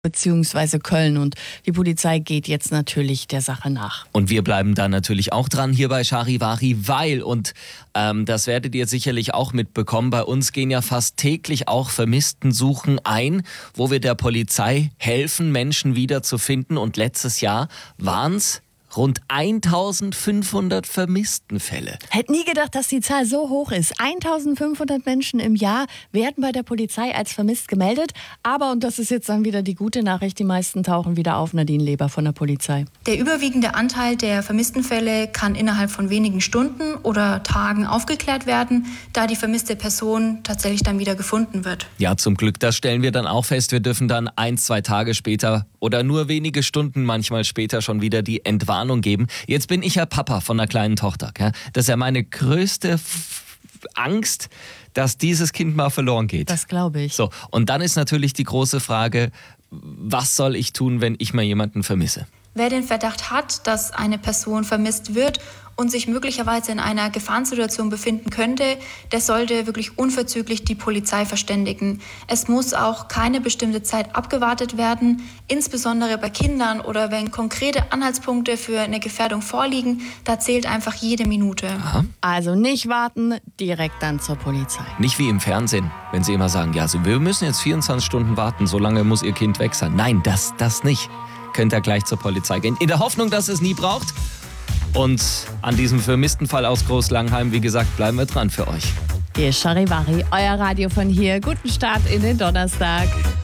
beziehungsweise Köln. Und die Polizei geht jetzt natürlich der Sache nach. Und wir bleiben da natürlich auch dran hier bei Charivari, weil, und das werdet ihr sicherlich auch mitbekommen, bei uns gehen ja fast täglich auch Vermisstensuchen ein, wo wir der Polizei helfen, Menschen wiederzufinden. Und letztes Jahr waren es rund 1500 Vermisstenfälle. Hätte nie gedacht, dass die Zahl so hoch ist. 1500 Menschen im Jahr werden bei der Polizei als vermisst gemeldet. Aber, und das ist jetzt dann wieder die gute Nachricht, die meisten tauchen wieder auf. Nadine Leber von der Polizei. Der überwiegende Anteil der Vermisstenfälle kann innerhalb von wenigen Stunden oder Tagen aufgeklärt werden, da die vermisste Person tatsächlich dann wieder gefunden wird. Ja, zum Glück, das stellen wir dann auch fest. Wir dürfen dann 1-2 Tage später oder nur wenige Stunden manchmal später schon wieder die Entwarnung geben. Jetzt bin ich ja Papa von einer kleinen Tochter. Gell? Das ist ja meine größte Angst, dass dieses Kind mal verloren geht. Das glaube ich. So, und dann ist natürlich die große Frage, was soll ich tun, wenn ich mal jemanden vermisse? Wer den Verdacht hat, dass eine Person vermisst wird und sich möglicherweise in einer Gefahrensituation befinden könnte, der sollte wirklich unverzüglich die Polizei verständigen. Es muss auch keine bestimmte Zeit abgewartet werden, insbesondere bei Kindern oder wenn konkrete Anhaltspunkte für eine Gefährdung vorliegen, da zählt einfach jede Minute. Aha. Also nicht warten, direkt dann zur Polizei. Nicht wie im Fernsehen, wenn sie immer sagen, ja, also wir müssen jetzt 24 Stunden warten, so lange muss ihr Kind weg sein. Nein, das nicht. Könnt ihr gleich zur Polizei gehen. In der Hoffnung, dass es nie braucht. Und an diesem vermissten Fall aus Großlangheim, wie gesagt, bleiben wir dran für euch. Hier ist Charivari, euer Radio von hier. Guten Start in den Donnerstag.